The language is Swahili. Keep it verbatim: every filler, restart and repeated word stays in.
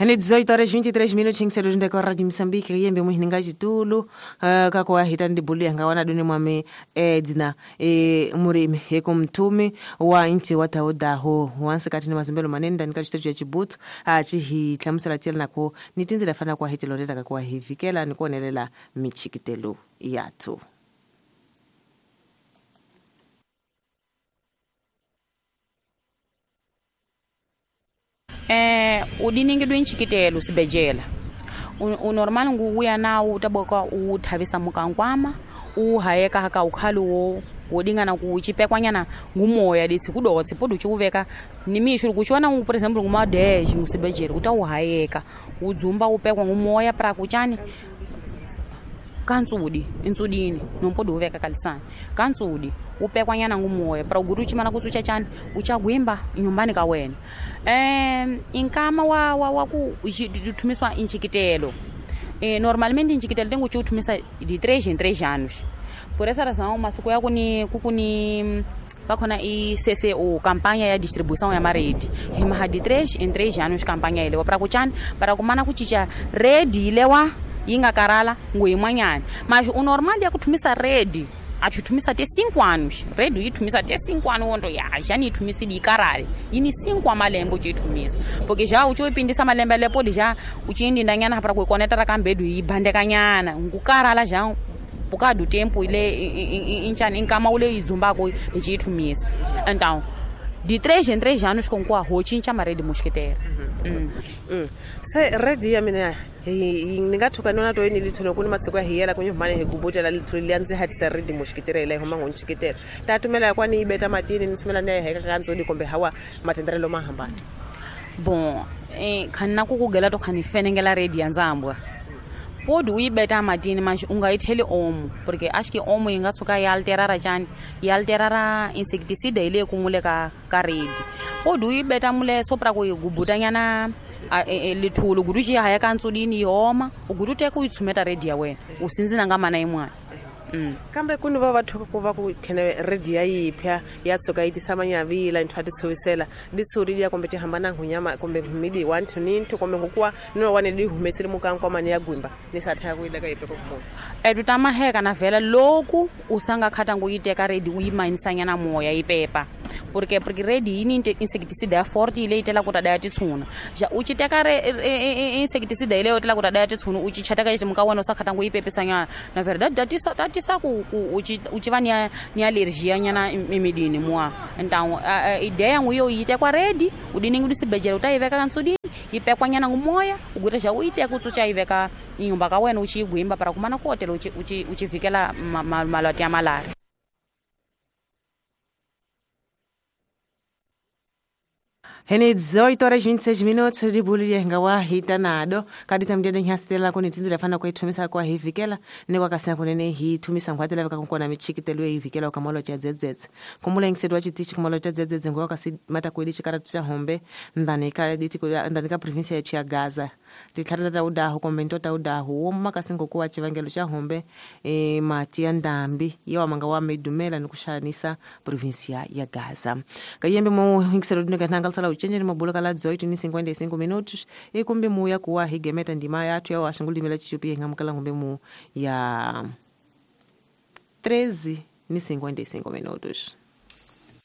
Hane dezoito horas e vinte e três minutos ngisedu ndeko Radio Mozambique yembe muhininga chitulu uh, kako ahita ndibuli ngawana duni mwame edina e murimi yeko mtumi wa inti wataudaho wansi kati ni mazimbelo manenda nikachitetu ya chibutu achihi tlamusala tila nako nitinzila fana kwa hiti loreta kakua hivikela nikuonelela michikitelu yatu. Eh udiningi dwinchikitelo sibejela unormal nguya nawo utaboka uthavisa mukankwama uhayeka haka ukhaluwo wodingana kuchipekwanyana ngumoya ditsi kudotsi podu chuveka nimisho kuchona por exemplo nguma dash musibejela utawuhayeka udzumba upekwa ngumoya pra kuchani kantsudi insudini nompodu uveka kalisani kantsudi upekwanyana ngumoya pra uguru chimana kutsucha chani uchagwimba nyumbani ka wena eh inkama wa wa, wa ku uthumiswa inchikitelo eh normalmente inchikitelo tengo uthumisa de três em três anos por essa razão masiku yako ni kukuni bakhona i C C O campanha ya distribuição ya maredi hima de três em três anos campanha ile pra kuchani para kumana kuchicha redi ilewa inga karala ngoimanyani mas o normal ya kuthumisa redi achutumisa até cinco anos redo itumisa até cinco anos ondo ya já ni tumisi di karale ini cinco amalembo je tumisa porque já ucho ipindisa malembe lepo já uchindi ndanyana para kuikoneta kambedu ibandekanyana ngukarala já bukado tempo ile inchani inkama ule izumbako ichitumisa então de três em três anos com qua rochincha maredi mosquiteira mm mm se redi ya mina ningathuka nona to yini lithono kuni matsiko ya hiyela kunyo mane hegubutela litho lianze hatisa redi mosquiteira ile homa ngonchikitela tatumela kwani ibeta matini nisumela naye heka kanzodi kombe hawa matenderelo mahambana bon eh khanna kukugela to khani fenengela redi yanzambwa podu uibeta matini manji ungaitheli omo porque acho que omo ingatsuka yalterara chani yalterara insecticide ile kumuleka ka redi podu uibeta mule sopra ko igubutanyana lithulu guruji haya kantsudini yoma ugurute ku itsumeta redi ya wena usinzina ngamana imwana mm kambe kuni va vathu ku va ku khene redi ya yipya yatsuka itisamanya vila nthu atitsuwisela ditsuri ya kombe tihambana ngunyama kombe midi one to ninto kombe ngukwa no wane di humesile mukankwa mane ya gwimba nisatha ya kuileka ipeko kumuntu edutama heka na vela loku usanga khata nguyiteka redi uyimanisanyana moya ipepa porque porque redi ini insecticide ya forte ile itela kuta daya titsuna ja uchiteka insecticide ile itela kuta daya titsuna uchichataka chimukawana usakhata nguyipepesanya na verdade datisa datisa ku uchivania ni allergia nyana imidini mwa então ideia nguyo yitekwa redi udiningi disibejela utaiveka kansudini ipekwanyana ngumoya uguta ja uite kutsucha iveka inyumba ka wena uchigwimba para kumana kotela uchi uchivikela malwati ya malaria. Hene dezoito horas e vinte e seis minutos de bulia ngawa hita nado kadita mdede nyastela kuni tinzira fana kwa itumisa kwa hivikela ne wakasema kunene hi tumisa ngwatela vaka kunkona michikitelo hivikela ukamolo cha zezeze kumula ngsedwa chitichi kumolo cha zezeze ngwa kasi mata kweli chikara cha hombe ndani ka diti ndani ka province ya chia Gaza tikharata udaho kombe ntota udaho woma kasingo kwa chivangelo cha hombe e matia ndambi yewa manga wa medumela nikushanisa province ya Gaza kayembe mo ngsedo ndika ntangalsala uchenjeni mabula kala dezoito ni cinquenta e cinco minutos e kumbe mu ya kuwa higemeta ndima yatu ya washingulimela chichupi ngamukala ngombe mu ya treze ni cinquenta e cinco minutos.